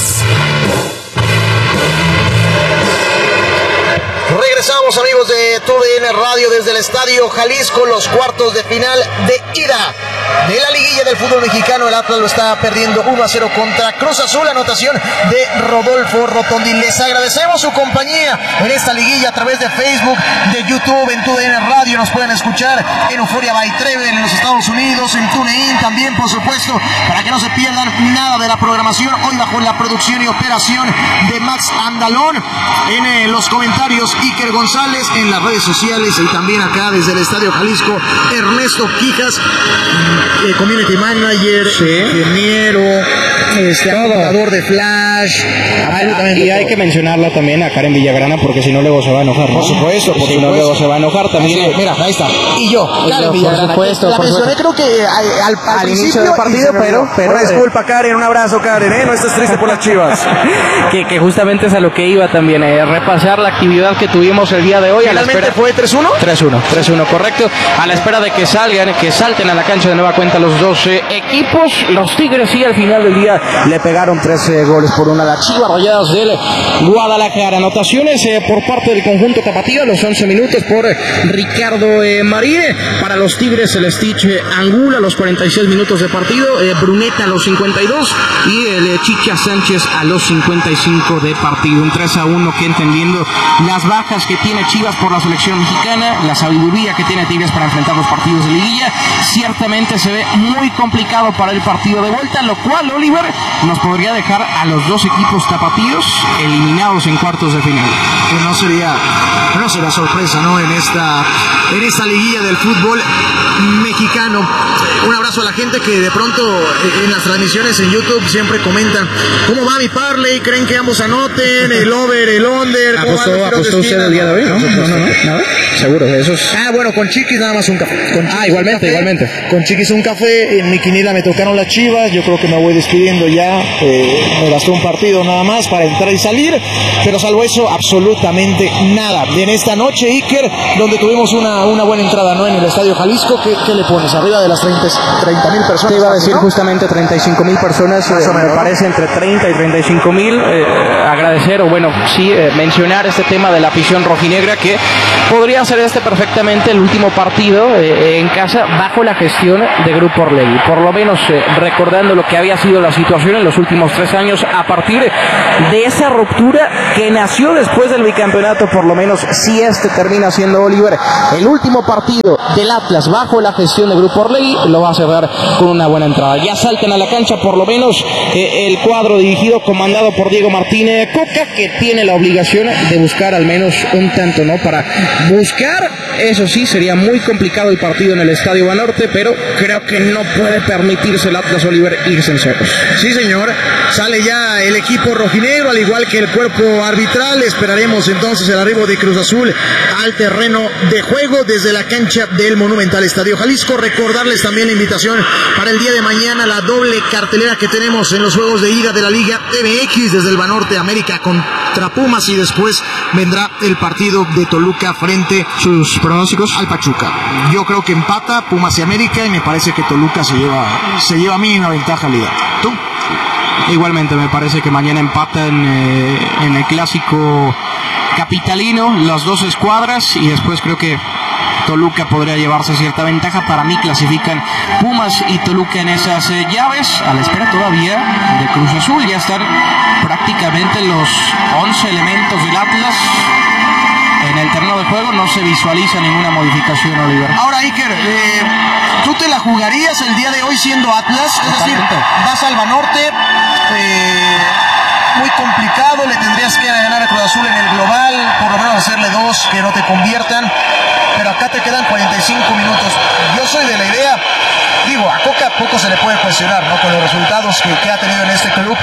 Speaker 1: Regresamos, amigos de TUDN Radio, desde el Estadio Jalisco, los cuartos de final de ida de la liguilla del fútbol mexicano. El Atlas lo está perdiendo 1-0 contra Cruz Azul, anotación de Rodolfo Rotondi. Les agradecemos su compañía en esta liguilla a través de Facebook, de YouTube, en TUDN Radio. Nos pueden escuchar en Euphoria by Trevel en los Estados Unidos, en TuneIn también, por supuesto, para que no se pierdan nada de la programación. Hoy bajo la producción y operación de Max Andalón, en los comentarios Iker González, en las redes sociales y también acá desde el Estadio Jalisco, Ernesto Quijas, community manager, ingeniero, jugador de Flash,
Speaker 3: y hay que mencionarla también a Karen Villagrana, porque si no luego se va a enojar, ¿no?
Speaker 1: Por supuesto,
Speaker 3: porque si no luego se va a enojar también.
Speaker 1: Mira, ahí está. Y yo, Karen Villagrana,
Speaker 3: por supuesto,
Speaker 1: la mencioné creo que al
Speaker 3: inicio del partido, pero
Speaker 1: una disculpa, Karen, un abrazo, Karen, no estés triste por las Chivas.
Speaker 3: que justamente es a lo que iba también, repasar la actividad que tuvimos el día de hoy.
Speaker 1: ¿Finalmente fue 3-1?
Speaker 3: 3-1, correcto. A la espera de que salten a la cancha de nueva cuenta los dos equipos. Los Tigres sí al final del día le pegaron 13 goles por 1 a las Chivas Rayadas del Guadalajara. Anotaciones por parte del conjunto tapatío a los 11 minutos por Ricardo Marín. Para los Tigres el Stitch Angula a los 46 minutos de partido, Bruneta a los 52 y el Chicha Sánchez a los 55 de partido. Un 3-1 que, entendiendo las bajas que tiene Chivas por la selección mexicana, la sabiduría que tiene Tigres para enfrentar los partidos de liguilla, ciertamente se ve muy complicado para el partido de vuelta, lo cual, Oliver, nos podría dejar a los dos equipos tapatíos eliminados en cuartos de final.
Speaker 1: Que no sería sorpresa, ¿no? En esta liguilla del fútbol mexicano. Un abrazo a la gente que de pronto en las transmisiones en YouTube siempre comentan cómo va mi parlay, creen que ambos anoten, el over, el under.
Speaker 3: ¿Apostó usted el día de hoy? No, nada. Seguro, eso es...
Speaker 1: bueno, con Chiquis nada más un café.
Speaker 3: Igualmente.
Speaker 1: Con Chiquis un café, en mi quiniela me tocaron las Chivas, yo creo que me voy despidiendo ya, me bastó un partido nada más para entrar y salir, pero salvo eso, absolutamente nada. En esta noche, Iker, donde tuvimos una buena entrada, ¿no? En el Estadio Jalisco, ¿qué le pones? Arriba de las 30,000 personas.
Speaker 3: Te iba a decir,
Speaker 1: ¿no?
Speaker 3: Justamente 35,000 personas, me parece entre 30 y 35,000. Agradecer, mencionar este tema de la afición rojinegra, que podría ser perfectamente el último partido en casa bajo la gestión de Grupo Orlegui, por lo menos recordando lo que había sido la situación en los últimos 3 años, a partir de esa ruptura que nació después del bicampeonato. Por lo menos, si termina siendo, Oliver, el último partido del Atlas bajo la gestión de Grupo Orlegui, lo va a cerrar con una buena entrada. Ya saltan a la cancha por lo menos el cuadro comandado por Diego Martínez Coca, que tiene la obligación de buscar al menos un tanto, ¿no? Para buscar Eso sí, sería muy complicado el partido en el Estadio Banorte, pero creo que no puede permitirse el Atlas, Oliver, irse en ceros.
Speaker 1: Sí, señor. Sale ya el equipo rojinegro, al igual que el cuerpo arbitral. Esperaremos entonces el arribo de Cruz Azul al terreno de juego desde la cancha del Monumental Estadio Jalisco. Recordarles también la invitación para el día de mañana, la doble cartelera que tenemos en los juegos de ida de la Liga MX desde el Banorte, América contra Pumas, y después vendrá el partido de Toluca frente
Speaker 3: sus pronósticos
Speaker 1: al Pachuca. Yo creo que empata Pumas y América, y me parece que Toluca se lleva mínima ventaja liga. ¿Tú?
Speaker 3: Igualmente me parece que mañana empatan en el clásico capitalino las dos escuadras, y después creo que Toluca podría llevarse cierta ventaja. Para mí clasifican Pumas y Toluca en esas llaves, a la espera todavía de Cruz Azul. Ya están prácticamente los 11 elementos del Atlas en el terreno de juego, no se visualiza ninguna modificación, Oliver.
Speaker 1: Ahora, Iker, ¿tú te la jugarías el día de hoy siendo Atlas? Es decir, vas al Banorte, muy complicado, le tendrías que ganar a Cruz Azul en el global, por lo menos hacerle 2 que no te conviertan, pero acá te quedan 45 minutos. Yo soy de la idea, digo, a Coca poco se le puede cuestionar, ¿no? Con los resultados que ha tenido en este club,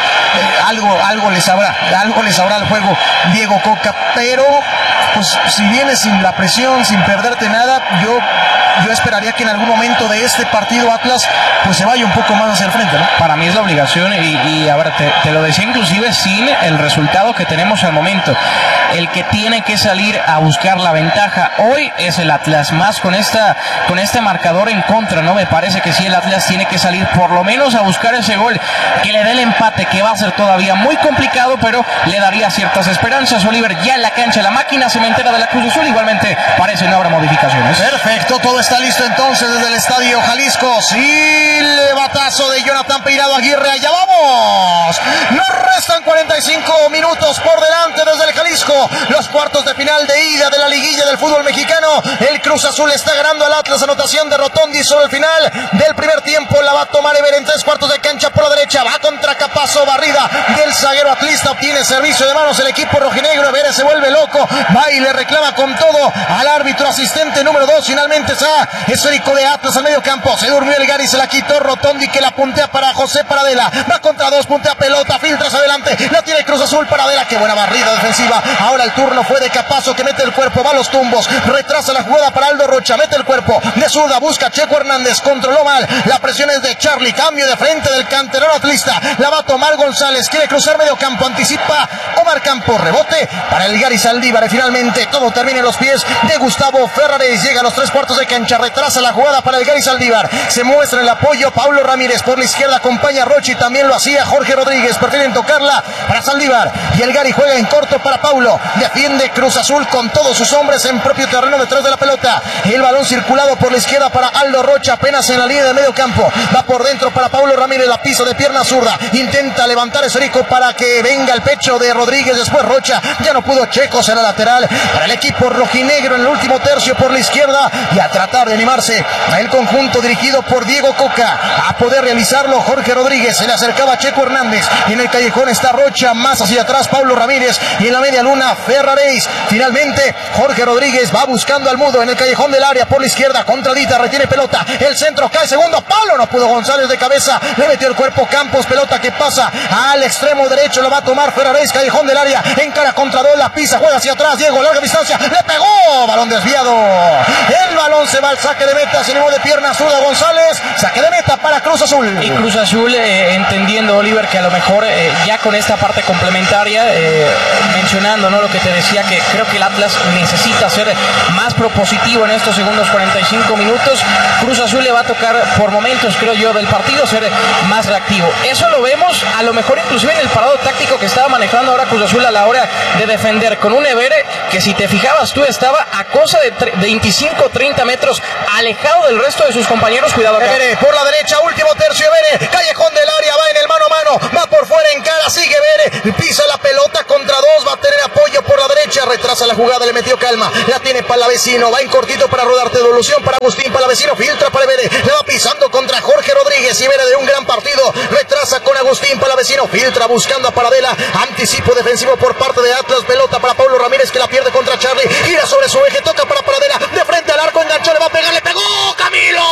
Speaker 1: algo le sabrá al juego Diego Coca, pero pues si vienes sin la presión, sin perderte nada, yo esperaría que en algún momento de este partido Atlas pues se vaya un poco más hacia el frente, ¿no?
Speaker 3: Para mí es la obligación, y a ver, te lo decía inclusive sin el resultado que tenemos al momento. El que tiene que salir a buscar la ventaja hoy es el Atlas, más con este marcador en contra, ¿no? Me parece que sí, el Atlas tiene que salir por lo menos a buscar ese gol que le dé el empate, que va a ser todavía muy complicado, pero le daría ciertas esperanzas. Oliver, ya en la cancha, la máquina cementera de la Cruz Azul, igualmente parece no habrá modificaciones.
Speaker 1: Perfecto, todo está listo entonces desde el Estadio Jalisco. Sí, levatazo de Jonathan Peirado Aguirre, allá vamos. Nos restan 45 minutos por delante desde el Jalisco, los cuartos de final de ida de la liguilla del fútbol mexicano. El Cruz Azul está ganando al Atlas, anotación de Rotondi sobre el final del primer tiempo. La va a tomar Ever en 3/4 de cancha por la derecha, va contra Capazo, barrida del zaguero atlista, obtiene servicio de manos el equipo rojinegro. Ever se vuelve loco, va y le reclama con todo al árbitro asistente número 2. Finalmente es Federico de Atlas al medio campo, se durmió el Gary, se la quitó Rotondi, que la puntea para José Paradela, va contra 2, puntea pelota, filtras adelante, la tiene Cruz Azul. Paradela, qué buena barrida defensiva. Ahora el turno fue de Capazo, que mete el cuerpo, va a los tumbos, retrasa la jugada para Aldo Rocha, mete el cuerpo de zurda, busca Checo Hernández, controló mal, la presión es de Charlie, cambio de frente del canterano atlista, la va a tomar González, quiere cruzar medio campo, anticipa Omar Campos, rebote para el Gary Saldívar, y finalmente todo termina en los pies de Gustavo Ferrares. Llega a los 3/4 de cancha, retrasa la jugada para el Gary Saldívar, se muestra el apoyo Paulo Ramírez por la izquierda, acompaña a Rochi, también lo hacía Jorge Rodríguez, prefieren tocarla para Saldívar, y el Gary juega en corto para Paulo, defiende Cruz Azul con todos sus hombres en propio terreno detrás de la pelota, el balón circulado por la izquierda para Aldo Rocha, apenas en la línea de medio campo, va por dentro para Paulo Ramírez, la pisa de pierna zurda, intenta levantar ese rico para que venga el pecho de Rodríguez, después Rocha, ya no pudo, Checo será lateral para el equipo rojinegro en el último tercio por la izquierda, y a tratar de animarse el conjunto dirigido por Diego Coca, a poder realizarlo Jorge Rodríguez, se le acercaba Checo Hernández, y en el callejón está Rocha, más hacia atrás Paulo Ramírez, y en la media luna Ferraréis. Finalmente Jorge Rodríguez va buscando al mudo en el callejón del área por la izquierda, contradita, retiene pelota, el centro cae segundo palo, no pudo González de cabeza, le metió el cuerpo Campos, pelota que pasa al extremo derecho, lo va a tomar Ferraréis, callejón del área, encara contra dos, la pisa, juega hacia atrás, Diego, larga distancia, le pegó, balón desviado, el balón se va al saque de meta, se animó de pierna zurda González, saque de meta para Cruz Azul.
Speaker 2: Y Cruz Azul entendiendo, Oliver, que a lo mejor ya con esta parte complementaria, mencionando, ¿no?, lo que te decía, que creo que el Atlas necesita ser más propositivo en estos segundos 45 minutos. Cruz Azul le va a tocar por momentos, creo yo, del partido ser más reactivo. Eso lo vemos a lo mejor inclusive en el parado táctico que estaba manejando ahora Cruz Azul a la hora de defender, con un Ever que, si te fijabas tú, estaba a cosa de 25-30 metros alejado del resto de sus compañeros. Cuidado acá.
Speaker 1: Ever por la derecha, último tercio, Ever, callejón del área, va en el mano a mano, Palomino, va por fuera en cara, sigue Vere, pisa la pelota contra dos, va a tener apoyo por la derecha, retrasa la jugada, le metió calma, la tiene Palavecino, va en cortito para Rodarte, devolución para Agustín Palavecino, filtra para Vere, le va pisando contra Jorge Rodríguez y Vere de un gran partido, retrasa con Agustín Palavecino, filtra buscando a Paradela, anticipo defensivo por parte de Atlas, pelota para Paulo Ramírez que la pierde contra Charlie, gira sobre su eje, toca para Paradela, de frente al arco, enganchó, le va a pegar, le pegó Camilo,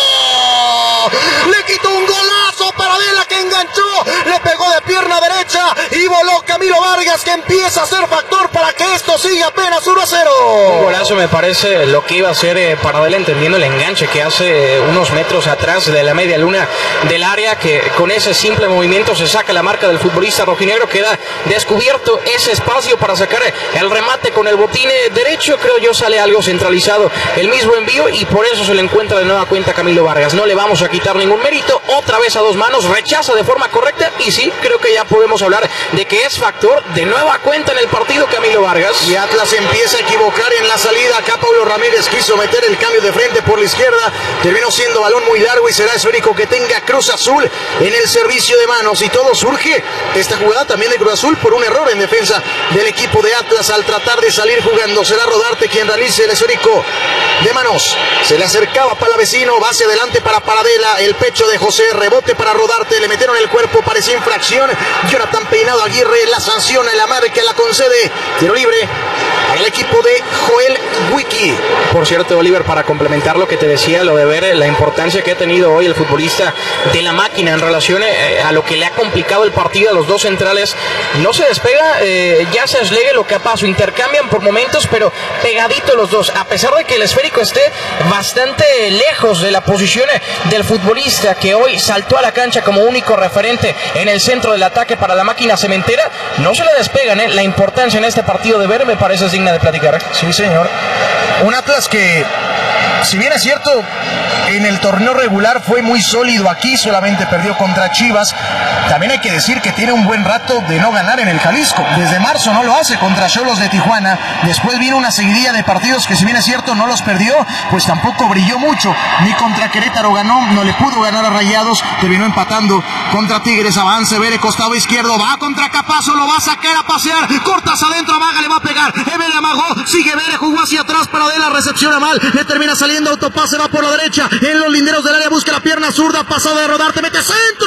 Speaker 1: le quitó un golazo Paradela que enganchó, le pegó de pierna derecha y voló Camilo Vargas que empieza a ser factor para que esto siga apenas 1-0.
Speaker 2: Un golazo me parece lo que iba a hacer Paradela, entendiendo el enganche que hace unos metros atrás de la media luna del área, que con ese simple movimiento se saca la marca del futbolista rojinegro, queda descubierto ese espacio para sacar el remate con el botín derecho, creo yo sale algo centralizado el mismo envío y por eso se le encuentra de nueva cuenta Camilo Vargas. No le vamos a quitar ningún mérito, otra vez a dos manos, rechaza de forma correcta y sí, creo que ya podemos hablar de que es factor de nueva cuenta en el partido Camilo Vargas.
Speaker 1: Y Atlas empieza a equivocar en la salida, acá Paulo Ramírez quiso meter el cambio de frente por la izquierda, terminó siendo balón muy largo y será esférico que tenga Cruz Azul en el servicio de manos y todo surge esta jugada también de Cruz Azul por un error en defensa del equipo de Atlas al tratar de salir jugando. Será Rodarte quien realice el esférico de manos, se le acercaba Palavecino, va hacia adelante para Paradela, el pecho de José, rebote para Rodarte, le metieron el cuerpo, parecía infracción, Jonathan Peinado Aguirre la sanciona, la marca, la concede, tiro libre para el equipo de Joel Wiki.
Speaker 2: Por cierto, Oliver, para complementar lo que te decía, lo de ver la importancia que ha tenido hoy el futbolista de la máquina en relación a lo que le ha complicado el partido a los dos centrales, no se despega, ya se Schlegel lo que a paso, intercambian por momentos, pero pegadito los dos, a pesar de que el esférico esté bastante lejos de la posición del futbolista que hoy saltó a la cancha como único referente en el centro del ataque para la máquina cementera, no se le despegan, la importancia en este partido de ver me parece digna de platicar.
Speaker 1: Sí, señor. Un Atlas que, si bien es cierto, en el torneo regular fue muy sólido aquí, solamente perdió contra Chivas, también hay que decir que tiene un buen rato de no ganar en el Jalisco. Desde marzo no lo hace contra Xolos de Tijuana, después vino una seguidilla de partidos que si bien es cierto no los perdió, pues tampoco brilló mucho, ni contra Querétaro ganó, no le pudo ganar a Rayados, terminó empatando contra Tigres, avance, Vere, costado izquierdo, va contra Capazo, lo va a sacar a pasear, cortas adentro, Vaga, le va a pegar, Vere amagó, sigue Vere, jugó hacia atrás, Paradela recepciona mal, le termina saliendo autopase, va por la derecha, en los linderos del área, busca la pierna zurda, pasada de Rodarte, mete centro,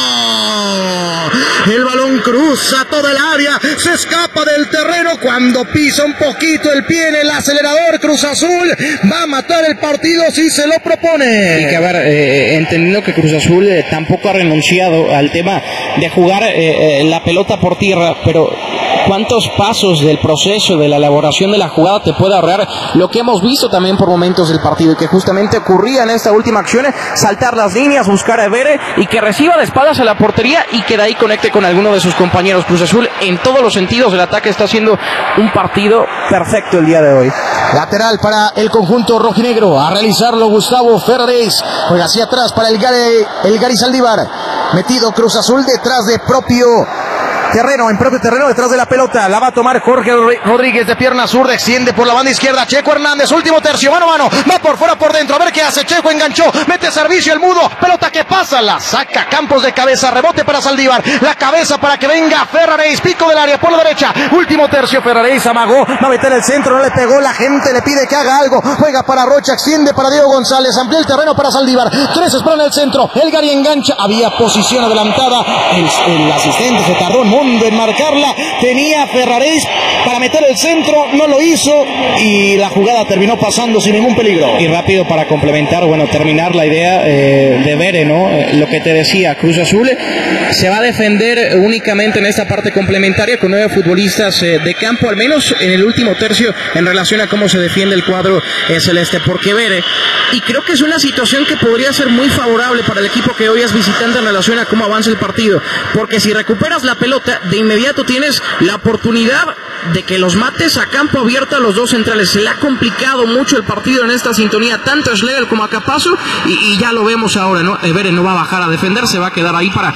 Speaker 1: el balón cruza toda el área, se escapa del terreno, cuando pisa un poquito el pie en el acelerador, Cruz Azul va a matar el partido si se lo propone.
Speaker 3: Y que a ver, entendiendo que Cruz Azul tampoco ha renunciado al tema de jugar la pelota por tierra, pero ¿cuántos pasos del proceso de la elaboración de la jugada te puede ahorrar lo que hemos visto también por momentos del partido y que justamente ocurría en esta última acción, saltar las líneas, buscar a Vere y que reciba de espaldas a la portería y que de ahí conecte con alguno de sus compañeros? Cruz Azul en todos los sentidos del ataque está haciendo un partido perfecto el día de hoy.
Speaker 1: Lateral para el conjunto rojinegro, a realizarlo Gustavo Ferraréis, juega hacia atrás para el Gary Saldívar, metido Cruz Azul detrás de propio terreno, en propio terreno, detrás de la pelota, la va a tomar Jorge Rodríguez de pierna zurda, extiende por la banda izquierda, Checo Hernández, último tercio, mano a mano, va por fuera, por dentro, a ver qué hace, Checo enganchó, mete servicio el mudo, pelota que pasa, la saca Campos de cabeza, rebote para Saldívar, la cabeza para que venga Ferraréis, pico del área por la derecha, último tercio, Ferraréis amagó, va a meter el centro, no le pegó, la gente le pide que haga algo, juega para Rocha, extiende para Diego González, amplía el terreno para Saldívar, tres esperan en el centro, el Gary engancha, había posición adelantada, el asistente se tardó un mundo en marcarla, tenía Ferraréis para meter el centro, no lo hizo y la jugada terminó pasando sin ningún peligro.
Speaker 3: Y rápido para complementar, terminar la idea de Vere, ¿no? Lo que te decía, Cruz Azul se va a defender únicamente en esta parte complementaria con 9 futbolistas de campo, al menos en el último tercio, en relación a cómo se defiende el cuadro celeste, porque Vere, y creo que es una situación que podría ser muy favorable para el equipo que hoy es visitante en relación a cómo avanza el partido, porque si recuperas la pelota, de inmediato tienes la oportunidad de que los mates a campo abierto a los dos centrales. Se le ha complicado mucho el partido en esta sintonía, tanto a Schlegel como a Capazo, y ya lo vemos ahora, ¿no? Vere no va a bajar a defender, se va a quedar ahí para facilitar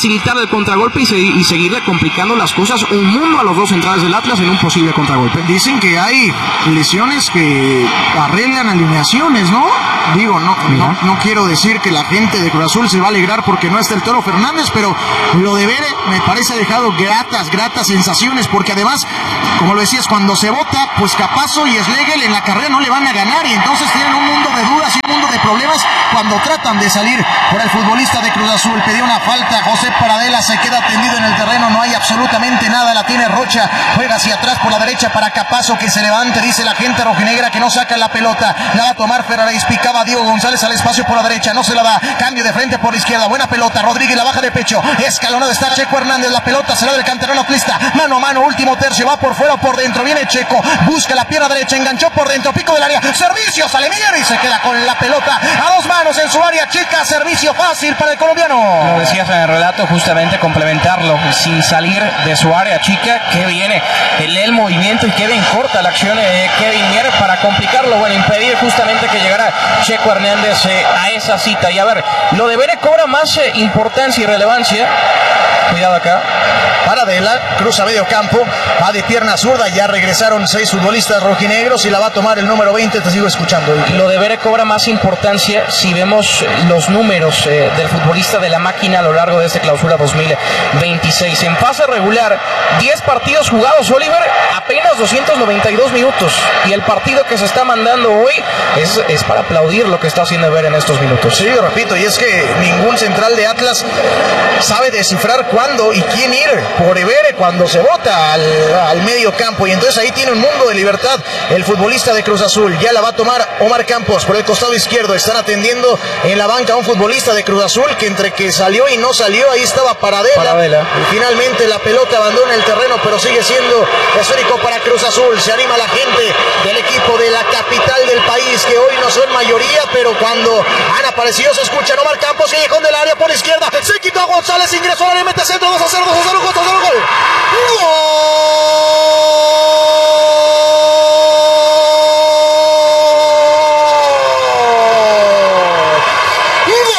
Speaker 3: facilitar el contragolpe y seguirle complicando las cosas un mundo a los dos centrales del Atlas en un posible contragolpe.
Speaker 1: Dicen que hay lesiones que arreglan alineaciones, ¿no? Digo, no quiero decir que la gente de Cruz Azul se va a alegrar porque no está el Toro Fernández, pero lo de Bere me parece ha dejado gratas sensaciones, porque además, como lo decías, cuando se vota, pues Capazo y Schlegel en la carrera no le van a ganar, y entonces tienen un mundo de dudas y un mundo de problemas cuando tratan de salir por el futbolista de Cruz Azul. Pedía una falta, José Paradela se queda tendido en el terreno, no hay absolutamente nada, la tiene Rocha, juega hacia atrás por la derecha para Capazo, que se levante, dice la gente rojinegra que no saca la pelota, la va a tomar Ferraréis, picaba Diego González al espacio por la derecha, no se la da, cambio de frente por la izquierda, buena pelota, Rodríguez la baja de pecho, escalonado está Checo Hernández, la pelota será del canterano atlista, mano a mano, último tercio, va por fuera o por dentro, viene Checo, busca la pierna derecha, enganchó por dentro, pico del área, servicio, sale Mier y se queda con la pelota a dos manos en su área chica, servicio fácil para el colombiano.
Speaker 3: Lo decías en el relato, justamente complementarlo, sin salir de su área chica, que viene el movimiento y que bien corta la acción de Kevin Mier para complicarlo, bueno, impedir justamente que llegara Checo Hernández a esa cita. Y a ver, lo de Bere cobra más importancia y relevancia. Cuidado acá.
Speaker 1: Paradela, cruza medio campo, va de pierna zurda, ya regresaron 6 futbolistas rojinegros y la va a tomar el número 20, te sigo escuchando.
Speaker 3: Lo de Bere cobra más importancia si vemos los números del futbolista de la máquina a lo largo de este clausura 2026. En fase regular, 10 partidos jugados, Oliver, apenas 292 minutos. Y el partido que se está mandando hoy es para aplaudir lo que está haciendo Bere en estos minutos.
Speaker 1: Sí, repito, y es que ningún central de Atlas sabe descifrar cuándo y quién ir por Bere cuando se bota al medio campo, y entonces ahí tiene un mundo de libertad el futbolista de Cruz Azul. Ya la va a tomar Omar Campos por el costado izquierdo, están atendiendo en la banca a un futbolista de Cruz Azul que entre que salió y no salió, ahí estaba Paradela. Y finalmente la pelota abandona el terreno, pero sigue siendo esférico para Cruz Azul. Se anima la gente del equipo de la capital del país, que hoy no son mayoría, pero cuando han aparecido se escuchan. Omar Campos, callejón del área por izquierda, se quitó a González, ingresó al área, mete centro, 2-0, gol. ¡Gol!